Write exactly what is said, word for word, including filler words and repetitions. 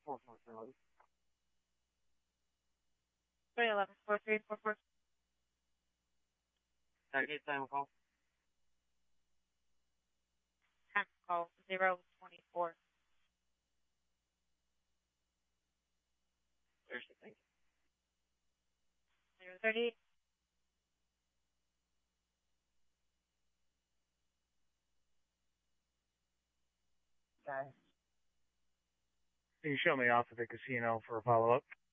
four four seven. three eleven four three four four. Target time call. Time call zero twenty four. Thursday, thank you. Zero thirty. Okay. Can you show me off at the casino for a follow-up?